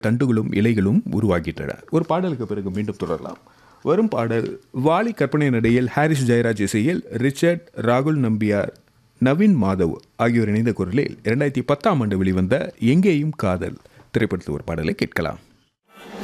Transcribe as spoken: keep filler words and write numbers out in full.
தண்டுகளும் இலைகளும் உருவாகின்றன. ஒரு பாடலுக்கு பிறகு மீண்டும் தொடரலாம். வரும் பாடல் வாலி கற்பனை நடையில் ஹாரிஸ் ஜெயராஜ் இசையில் ரிச்சர்ட், ராகுல் நம்பியார், நவீன் மாதவ் ஆகியோர் இணைந்த குரலில் இரண்டாயிரத்தி பத்தாம் ஆண்டு வெளிவந்த எங்கேயும் காதல் திரைப்படத்தில் ஒரு பாடலை கேட்கலாம்.